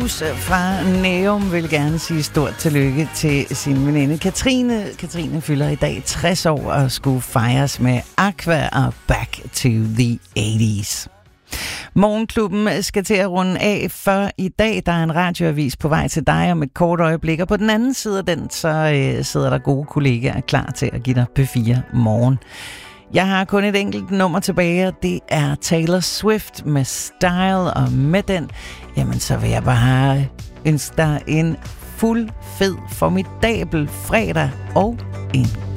Blues fra Neum vil gerne sige stort tillykke til sin veninde Katrine. Katrine fylder i dag 60 år og skulle fejres med Aqua og Back to the 80's. Morgenklubben skal til at runde af for i dag. Der er en radioavis på vej til dig om et kort øjeblik, og på den anden side af den, så sidder der gode kollegaer klar til at give dig P4 morgen. Jeg har kun et enkelt nummer tilbage, og det er Taylor Swift med Style, og med den, jamen så vil jeg bare ønske dig en fuld, fed, formidabel fredag og en